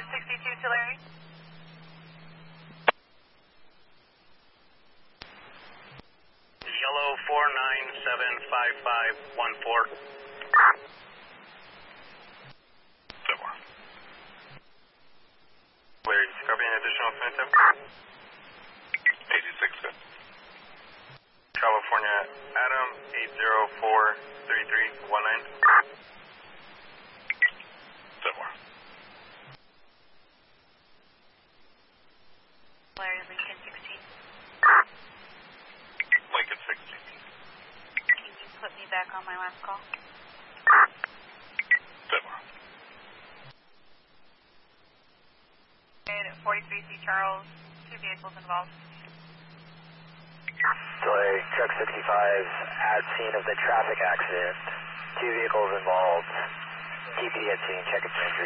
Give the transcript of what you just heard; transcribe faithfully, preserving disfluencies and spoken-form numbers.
sixty-two to Larry. Yellow four nine seven five five one four. Somewhere. Larry, copy an additional offensive. eighty-six, good. California, Adam, eight zero four three three one nine. Somewhere. Larry, Lincoln sixteen. Lincoln sixteen. Can you put me back on my last call? Somewhere. forty-three C Charles, two vehicles involved. Delay, truck sixty-five at scene of the traffic accident. Two vehicles involved. T P D at scene, check its injury.